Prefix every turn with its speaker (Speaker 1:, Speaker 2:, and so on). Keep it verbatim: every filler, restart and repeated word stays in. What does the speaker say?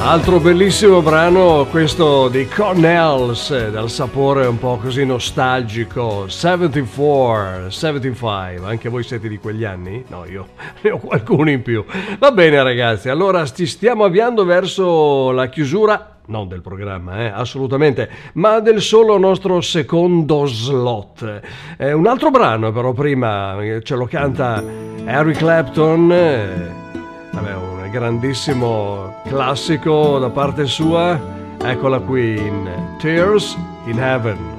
Speaker 1: Altro bellissimo brano, questo di Cornels, dal sapore un po' così nostalgico. settantaquattro, settantacinque, anche voi siete di quegli anni? No, io ne ho qualcuno in più. Va bene ragazzi, allora ci stiamo avviando verso la chiusura, non del programma, eh, assolutamente, ma del solo nostro secondo slot. Eh, un altro brano però prima, ce lo canta Eric Clapton, eh, vabbè, un grandissimo classico da parte sua, eccola qui in Tears in Heaven.